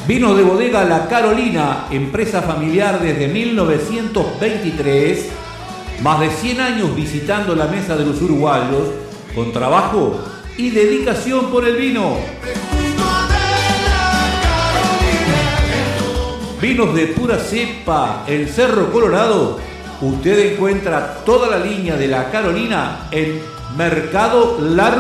Vinos de bodega La Carolina, empresa familiar desde 1923, más de 100 años visitando la mesa de los uruguayos, con trabajo y dedicación por el vino. Vinos de pura cepa en Cerro Colorado. Usted encuentra toda la línea de La Carolina en Mercado Largo.